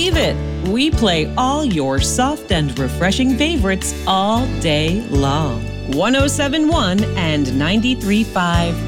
believe it. We play all your soft and refreshing favorites all day long. 107.1 and 93.5